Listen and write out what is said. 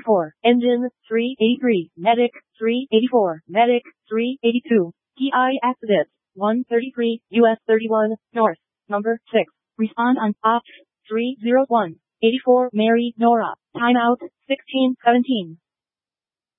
384, engine, 383, medic, 384, medic, 382, PI accident, 133, US 31, north, number 6, respond on ops, 301, 84 Mary Nora, timeout, 1617.